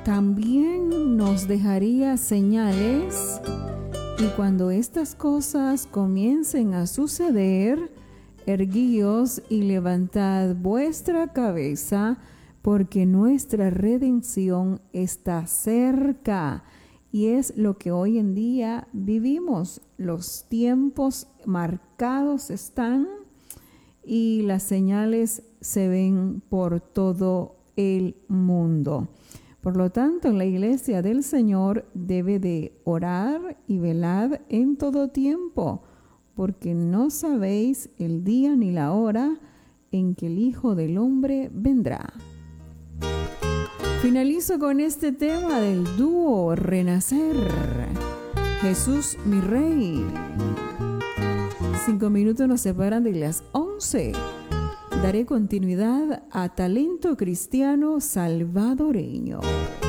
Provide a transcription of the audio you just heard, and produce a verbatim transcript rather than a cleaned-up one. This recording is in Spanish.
también nos dejaría señales, y cuando estas cosas comiencen a suceder, erguíos y levantad vuestra cabeza, porque nuestra redención está cerca. Y es lo que hoy en día vivimos. Los tiempos marcados están y las señales se ven por todo el mundo. Por lo tanto, la iglesia del Señor debe de orar y velar en todo tiempo, porque no sabéis el día ni la hora en que el Hijo del Hombre vendrá. Finalizo con este tema del dúo Renacer. Jesús, mi Rey. Cinco minutos nos separan de las once. Daré continuidad a Talento Cristiano Salvadoreño.